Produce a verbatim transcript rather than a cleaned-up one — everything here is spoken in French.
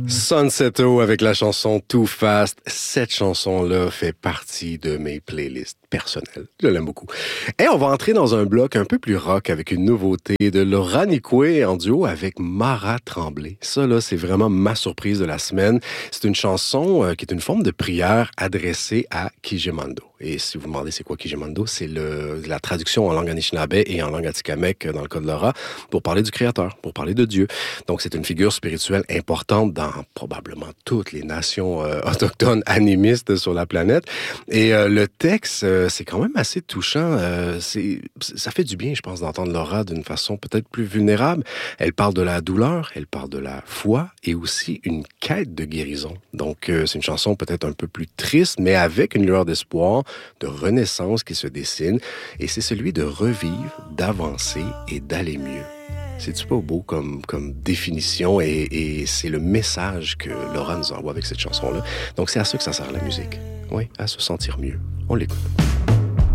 Sunseto avec la chanson Too Fast. Cette chanson-là fait partie de mes playlists personnelles. Je l'aime beaucoup. Et on va entrer dans un bloc un peu plus rock avec une nouveauté de Laura Nicoué en duo avec Mara Tremblay. Ça, là, c'est vraiment ma surprise de la semaine. C'est une chanson euh, qui est une forme de prière adressée à Kijimando. Et si vous vous demandez c'est quoi Kijimando, c'est le, la traduction en langue anishinaabe et en langue atikamekw dans le cas de Laura pour parler du Créateur, pour parler de Dieu. Donc, c'est une figure spirituelle importante dans probablement toutes les nations euh, autochtones animistes sur la planète. Et euh, le texte, euh, c'est quand même assez touchant. Euh, c'est, ça fait du bien, je pense, d'entendre Laura d'une façon peut-être plus vulnérable. Elle parle de la douleur, elle parle de la foi et aussi une quête de guérison. Donc, euh, c'est une chanson peut-être un peu plus triste, mais avec une lueur d'espoir, de renaissance qui se dessine. Et c'est celui de revivre, d'avancer et d'aller mieux. C'est-tu pas beau comme, comme définition et, et c'est le message que Laura nous envoie avec cette chanson-là. Donc, c'est à ça que ça sert la musique. Oui, à se sentir mieux. On l'écoute.